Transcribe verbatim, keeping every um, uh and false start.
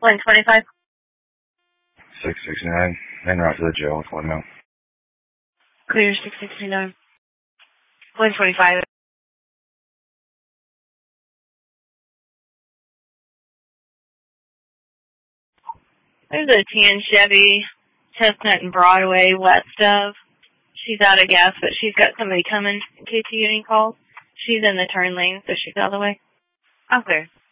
one twenty-five. six sixty-nine. En route to the jail with one now. Clear six sixty-nine. one twenty-five. There's a tan Chevy, Chestnut and Broadway, west of. She's out of gas, but she's got somebody coming in case you get any calls. She's in the turn lane, so she's out of the way. I'm clear.